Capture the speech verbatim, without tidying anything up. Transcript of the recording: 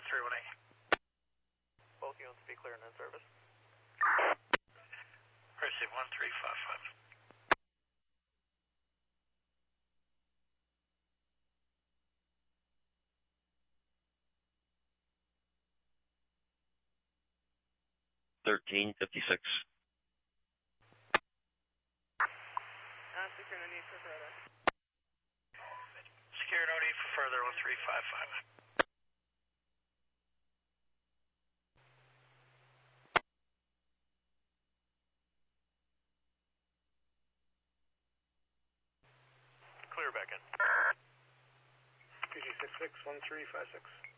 three one eight. Both units be clear and in service. Receive one three five five. Thirteen fifty six. Uh, secure, no need for further. Secure, no need for further, one three five five. Clear back in. P G six six one three five six.